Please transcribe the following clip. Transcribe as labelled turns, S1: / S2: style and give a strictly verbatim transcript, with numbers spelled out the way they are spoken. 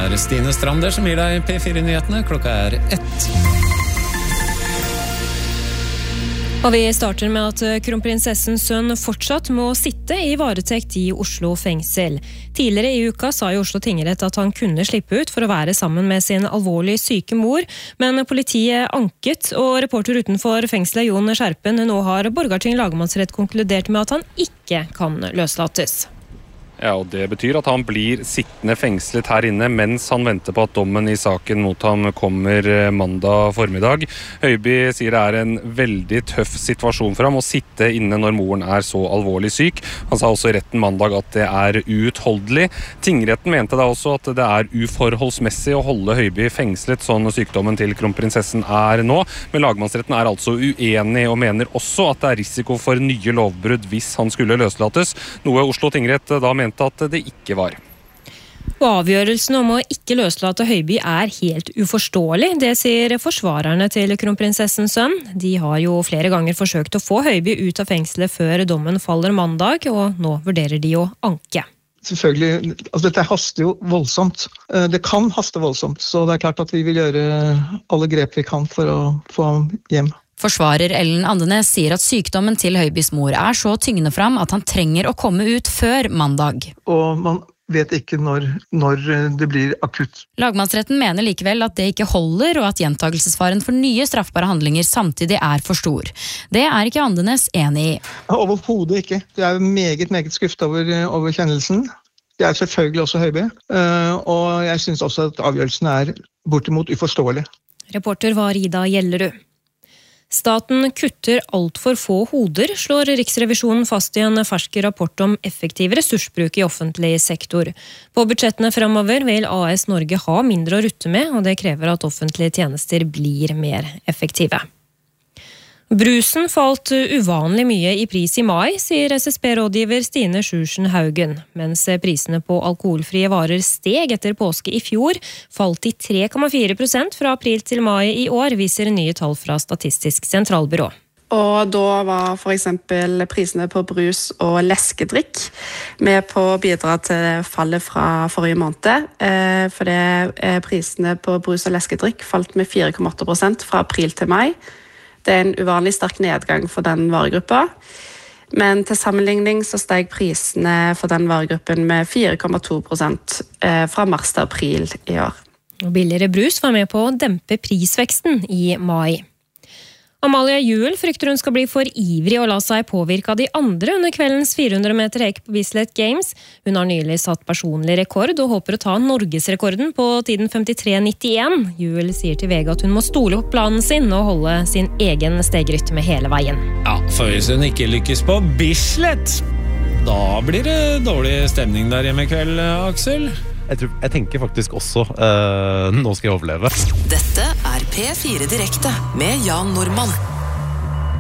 S1: er Stine Strander som gir deg P fire-nyhetene. Klokka er ett.
S2: Og vi starter med at kronprinsessens sønn fortsatt må sitte i varetekt i Oslo fengsel. Tidligere i uka sa i Oslo tingrett at han kunne slippe ut for å være sammen med sin alvorlig syke mor, men politiet anket, og reporter utenfor fengselet Jon Skjerpen nå har Borgarting lagmannsrett konkludert med at han ikke kan løslates.
S3: Ja, og det betyr at han blir sittende fengslet her inne mens han venter på at dommen i saken mot ham kommer mandag formiddag. Høiby sier det er en veldig tøff situasjon for ham å sitte inne når moren er så alvorlig syk. Han sa også i retten mandag at det er uutholdelig. Tingretten mente da også at det er uforholdsmessig å holde Høiby fengslet sånn sykdommen til kronprinsessen er nå, men lagmannsretten er altså uenig og mener også at det er risiko for nye lovbrudd hvis han skulle løslates, noe Oslo tingrett da mente at det ikke var.
S2: Og avgjørelsen om å ikke løslate Høiby er helt uforståelig, det sier forsvarerne til kronprinsessens sønn. De har jo flere ganger forsøkt å få Høiby ut av fengselet før dommen faller mandag, og nå vurderer de å anke.
S4: Selvfølgelig, altså dette haster jo voldsomt. Det kan haste voldsomt, så det er klart at vi vil gjøre alle grep vi kan for å få ham hjem.
S5: Forsvarer Ellen Andenes sier at sykdommen til Høibys mor er så tyngende fram at han trenger å komme ut før mandag.
S4: Og man vet ikke når, når det blir akutt.
S5: Lagmannsretten mener likevel at det ikke holder, og at gjentagelsesfaren for nye straffbare handlinger samtidig er for stor. Det er ikke Andenes enig i.
S4: Overhodet ikke. Jeg er meget, meget skuffet over, over kjennelsen. Det er selvfølgelig også Høiby, og jeg synes også at avgjørelsen er bortimot uforståelig.
S2: Reporter var Ida Gjellerud. Staten kutter alt for få hoder, slår Riksrevisjonen fast i en fersk rapport om effektiv ressursbruk i offentlig sektor. På budsjettene fremover vil A S Norge ha mindre å rutte med, og det krever at offentlige tjenester blir mer effektive. Brusen falt uvanlig mye i pris i mai, sier S S B-rådgiver Stine Sjursen Haugen. Mens prisene på alkoholfrie varer steg etter påske i fjor, falt de tre komma fire prosent fra april til mai i år, viser nye tall fra Statistisk sentralbyrå.
S6: Og da var for eksempel prisene på brus og leskedrikk med på å bidra til fallet fra forrige måned. For det prisene på brus og leskedrikk falt med fire komma åtte prosent fra april til mai. Det er en uvanlig sterk nedgang for den varegruppa, men til sammenligning så steg prisene for den varegruppen med fire komma to prosent fra mars til april i år.
S2: Og billigere brus var med på å dempe prisveksten i mai. Amalie Juel frykter hun skal bli for ivrig og la seg påvirke av de andre under kveldens fire hundre meter hekk på Bislett Games. Hun har nylig satt personlig rekord og håper å ta norgesrekorden på tiden femtitre nittien. Juel sier til V G at hun må stole på planen sin og holde sin egen stegrytme hele veien.
S1: Ja, for hvis hun ikke lykkes på Bislett, da blir det dårlig stemning der hjemme i kveld, Aksel.
S7: Jeg, tror, jeg tenker faktisk også uh, nå skal jeg overleve.
S8: Dette er P fire Direkte med Jan Normann.